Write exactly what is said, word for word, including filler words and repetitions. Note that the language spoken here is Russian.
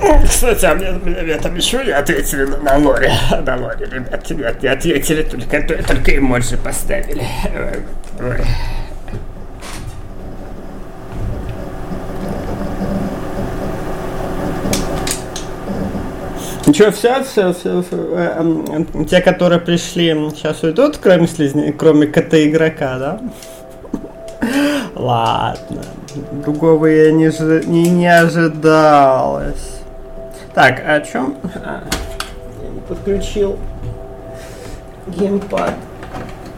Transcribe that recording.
Кстати, а мне, мне, мне там еще не ответили на, на лоре. На лоре, ребят, нет, не ответили, только, только эмоджи поставили. Ой. Ничего, все, все, все, все. Те, которые пришли, сейчас уйдут, кроме слизни, кроме кота-игрока, да? Ладно. Другого я не, не, не ожидалось. Так, а о чем? А, я не подключил геймпад.